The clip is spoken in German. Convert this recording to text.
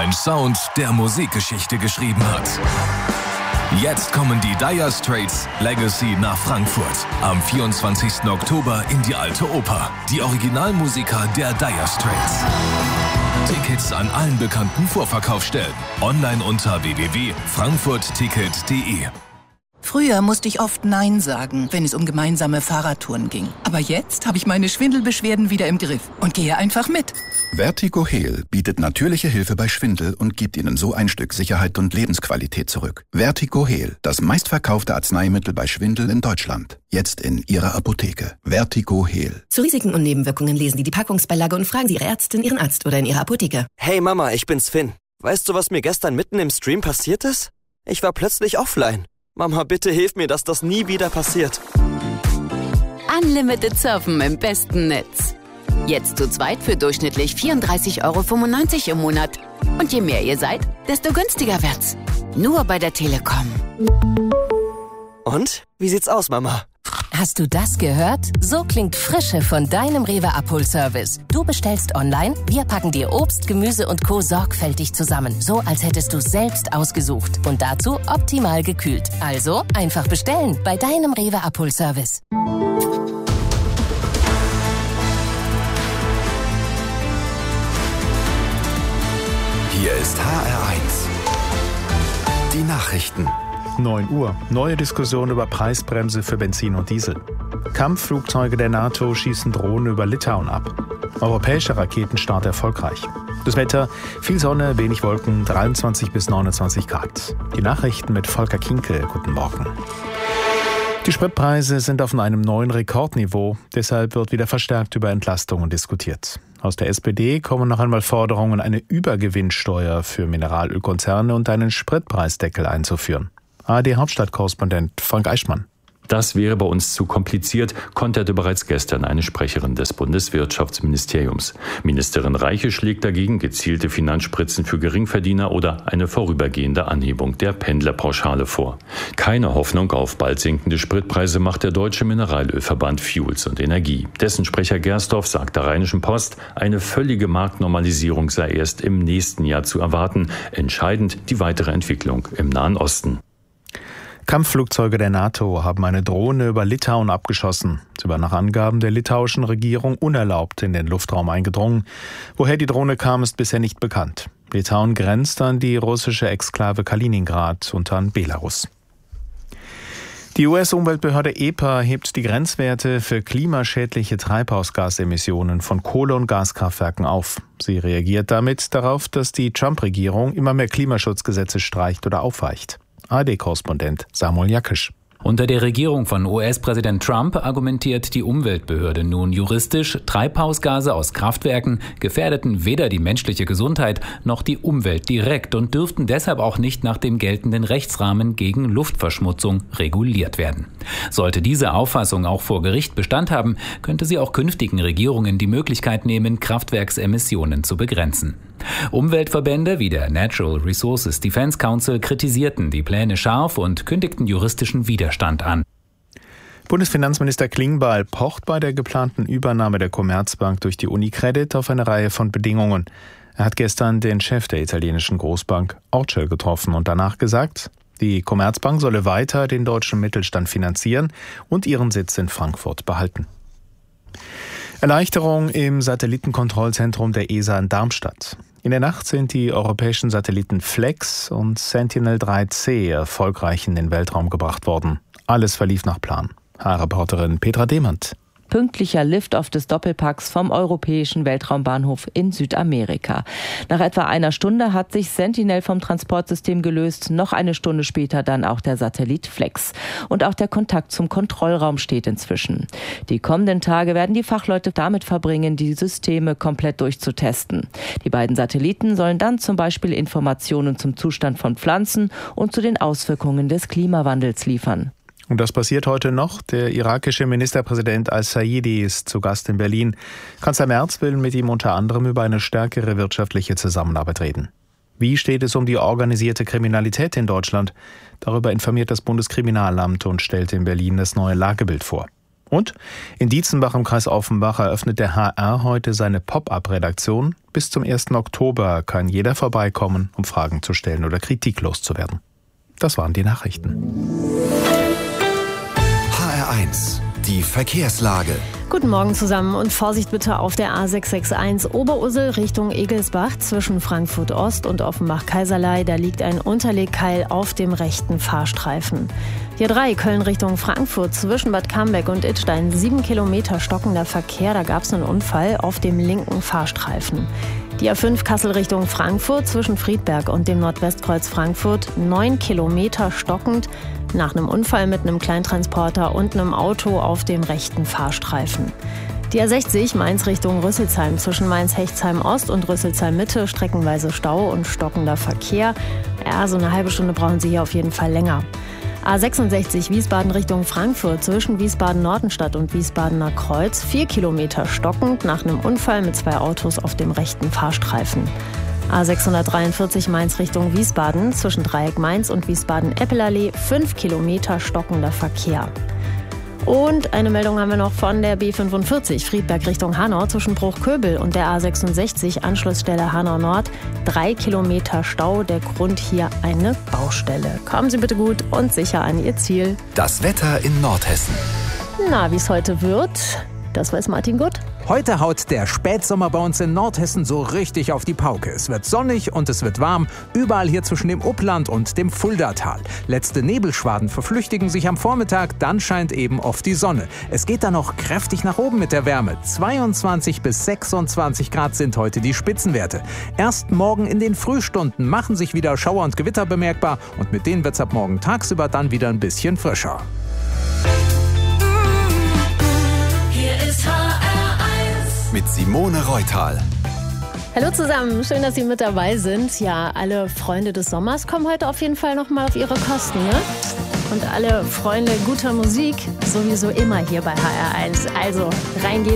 Ein Sound, der Musikgeschichte geschrieben hat. Jetzt kommen die Dire Straits Legacy nach Frankfurt. Am 24. Oktober in die Alte Oper. Die Originalmusiker der Dire Straits. Tickets an allen bekannten Vorverkaufsstellen. Online unter www.frankfurtticket.de. Früher musste ich oft Nein sagen, wenn es um gemeinsame Fahrradtouren ging. Aber jetzt habe ich meine Schwindelbeschwerden wieder im Griff und gehe einfach mit. Vertigo Heal bietet natürliche Hilfe bei Schwindel und gibt Ihnen so ein Stück Sicherheit und Lebensqualität zurück. Vertigo Heal, das meistverkaufte Arzneimittel bei Schwindel in Deutschland. Jetzt in Ihrer Apotheke. Vertigo Heal. Zu Risiken und Nebenwirkungen lesen Sie die Packungsbeilage und fragen Sie Ihre Ärztin, Ihren Arzt oder in Ihrer Apotheke. Hey Mama, ich bin's Finn. Weißt du, was mir gestern mitten im Stream passiert ist? Ich war plötzlich offline. Mama, bitte hilf mir, dass das nie wieder passiert. Unlimited Surfen im besten Netz. Jetzt zu zweit für durchschnittlich 34,95 € im Monat. Und je mehr ihr seid, desto günstiger wird's. Nur bei der Telekom. Und? Wie sieht's aus, Mama? Hast du das gehört? So klingt Frische von deinem Rewe-Abholservice. Du bestellst online, wir packen dir Obst, Gemüse und Co. sorgfältig zusammen. So, als hättest du selbst ausgesucht. Und dazu optimal gekühlt. Also einfach bestellen bei deinem Rewe-Abholservice. Hier ist HR1. Die Nachrichten. 9 Uhr. Neue Diskussion über Preisbremse für Benzin und Diesel. Kampfflugzeuge der NATO schießen Drohnen über Litauen ab. Europäischer Raketenstart erfolgreich. Das Wetter, viel Sonne, wenig Wolken, 23 bis 29 Grad. Die Nachrichten mit Volker Kinkel. Guten Morgen. Die Spritpreise sind auf einem neuen Rekordniveau. Deshalb wird wieder verstärkt über Entlastungen diskutiert. Aus der SPD kommen noch einmal Forderungen, eine Übergewinnsteuer für Mineralölkonzerne und einen Spritpreisdeckel einzuführen. ARD-Hauptstadtkorrespondent Frank Eichmann. Das wäre bei uns zu kompliziert, konterte bereits gestern eine Sprecherin des Bundeswirtschaftsministeriums. Ministerin Reiche schlägt dagegen gezielte Finanzspritzen für Geringverdiener oder eine vorübergehende Anhebung der Pendlerpauschale vor. Keine Hoffnung auf bald sinkende Spritpreise macht der Deutsche Mineralölverband Fuels und Energie. Dessen Sprecher Gersdorf sagt der Rheinischen Post, eine völlige Marktnormalisierung sei erst im nächsten Jahr zu erwarten. Entscheidend die weitere Entwicklung im Nahen Osten. Kampfflugzeuge der NATO haben eine Drohne über Litauen abgeschossen. Sie war nach Angaben der litauischen Regierung unerlaubt in den Luftraum eingedrungen. Woher die Drohne kam, ist bisher nicht bekannt. Litauen grenzt an die russische Exklave Kaliningrad und an Belarus. Die US-Umweltbehörde EPA hebt die Grenzwerte für klimaschädliche Treibhausgasemissionen von Kohle- und Gaskraftwerken auf. Sie reagiert damit darauf, dass die Trump-Regierung immer mehr Klimaschutzgesetze streicht oder aufweicht. ARD-Korrespondent Samuel Jakisch. Unter der Regierung von US-Präsident Trump argumentiert die Umweltbehörde nun juristisch, Treibhausgase aus Kraftwerken gefährdeten weder die menschliche Gesundheit noch die Umwelt direkt und dürften deshalb auch nicht nach dem geltenden Rechtsrahmen gegen Luftverschmutzung reguliert werden. Sollte diese Auffassung auch vor Gericht Bestand haben, könnte sie auch künftigen Regierungen die Möglichkeit nehmen, Kraftwerksemissionen zu begrenzen. Umweltverbände wie der Natural Resources Defense Council kritisierten die Pläne scharf und kündigten juristischen Widerstand an. Bundesfinanzminister Klingbeil pocht bei der geplanten Übernahme der Commerzbank durch die UniCredit auf eine Reihe von Bedingungen. Er hat gestern den Chef der italienischen Großbank Orcel getroffen und danach gesagt, die Commerzbank solle weiter den deutschen Mittelstand finanzieren und ihren Sitz in Frankfurt behalten. Erleichterung im Satellitenkontrollzentrum der ESA in Darmstadt. In der Nacht sind die europäischen Satelliten Flex und Sentinel-3C erfolgreich in den Weltraum gebracht worden. Alles verlief nach Plan. HR-Reporterin Petra Demand. Pünktlicher Liftoff des Doppelpacks vom Europäischen Weltraumbahnhof in Südamerika. Nach etwa einer Stunde hat sich Sentinel vom Transportsystem gelöst, noch eine Stunde später dann auch der Satellit Flex. Und auch der Kontakt zum Kontrollraum steht inzwischen. Die kommenden Tage werden die Fachleute damit verbringen, die Systeme komplett durchzutesten. Die beiden Satelliten sollen dann zum Beispiel Informationen zum Zustand von Pflanzen und zu den Auswirkungen des Klimawandels liefern. Und das passiert heute noch. Der irakische Ministerpräsident al-Saidi ist zu Gast in Berlin. Kanzler Merz will mit ihm unter anderem über eine stärkere wirtschaftliche Zusammenarbeit reden. Wie steht es um die organisierte Kriminalität in Deutschland? Darüber informiert das Bundeskriminalamt und stellt in Berlin das neue Lagebild vor. Und in Dietzenbach im Kreis Offenbach eröffnet der HR heute seine Pop-up-Redaktion. Bis zum 1. Oktober kann jeder vorbeikommen, um Fragen zu stellen oder Kritik loszuwerden. Das waren die Nachrichten. HR1, die Verkehrslage. Guten Morgen zusammen und Vorsicht bitte auf der A661 Oberursel Richtung Egelsbach zwischen Frankfurt Ost und Offenbach-Kaiserlei. Da liegt ein Unterlegkeil auf dem rechten Fahrstreifen. Die A3 Köln Richtung Frankfurt zwischen Bad Cambeck und Idstein 7 Kilometer stockender Verkehr. Da gab es einen Unfall auf dem linken Fahrstreifen. Die A5 Kassel Richtung Frankfurt zwischen Friedberg und dem Nordwestkreuz Frankfurt 9 Kilometer stockend nach einem Unfall mit einem Kleintransporter und einem Auto auf dem rechten Fahrstreifen. Die A60 Mainz Richtung Rüsselsheim zwischen Mainz-Hechtsheim Ost und Rüsselsheim Mitte streckenweise Stau und stockender Verkehr. Ja, so eine halbe Stunde brauchen Sie hier auf jeden Fall länger. A66 Wiesbaden Richtung Frankfurt zwischen Wiesbaden-Nordenstadt und Wiesbadener Kreuz 4 Kilometer stockend nach einem Unfall mit 2 Autos auf dem rechten Fahrstreifen. A643 Mainz Richtung Wiesbaden zwischen Dreieck Mainz und Wiesbaden-Eppelallee 5 Kilometer stockender Verkehr. Und eine Meldung haben wir noch von der B45 Friedberg Richtung Hanau zwischen Bruchköbel und der A66 Anschlussstelle Hanau Nord 3 Kilometer Stau. Der Grund hier eine Baustelle. Kommen Sie bitte gut und sicher an Ihr Ziel. Das Wetter in Nordhessen. Na, wie es heute wird, das weiß Martin Gutt. Heute haut der Spätsommer bei uns in Nordhessen so richtig auf die Pauke. Es wird sonnig und es wird warm, überall hier zwischen dem Upland und dem Fuldatal. Letzte Nebelschwaden verflüchtigen sich am Vormittag, dann scheint eben oft die Sonne. Es geht dann noch kräftig nach oben mit der Wärme. 22 bis 26 Grad sind heute die Spitzenwerte. Erst morgen in den Frühstunden machen sich wieder Schauer und Gewitter bemerkbar und mit denen wird es ab morgen tagsüber dann wieder ein bisschen frischer. Mit Simone Reutal. Hallo zusammen, schön, dass Sie mit dabei sind. Ja, alle Freunde des Sommers kommen heute auf jeden Fall nochmal auf ihre Kosten, ne? Und alle Freunde guter Musik sowieso immer hier bei HR1. Also, rein geht's.